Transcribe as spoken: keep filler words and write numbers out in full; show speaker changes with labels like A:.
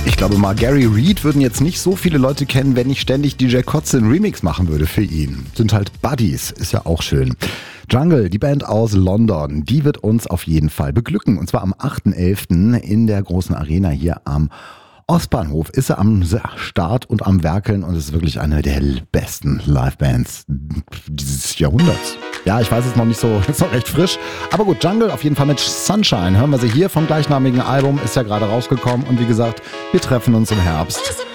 A: Ich glaube mal, Gary Reed würden jetzt nicht so viele Leute kennen, wenn nicht ständig D J Kotze einen Remix machen würde für ihn. Sind halt Buddies, ist ja auch schön. Jungle, die Band aus London, die wird uns auf jeden Fall beglücken. Und zwar am achten elften in der großen Arena hier am Ostbahnhof ist er am Start und am Werkeln und ist wirklich eine der besten Livebands dieses Jahrhunderts. Ja, ich weiß es noch nicht so, ist noch recht frisch. Aber gut, Jungle auf jeden Fall mit Sunshine. Hören wir sie hier vom gleichnamigen Album, ist ja gerade rausgekommen. Und wie gesagt, wir treffen uns im Herbst.